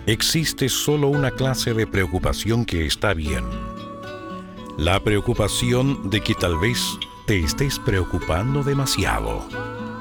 Existe solo una clase de preocupación que está bien. La preocupación de que tal vez te estés preocupando demasiado.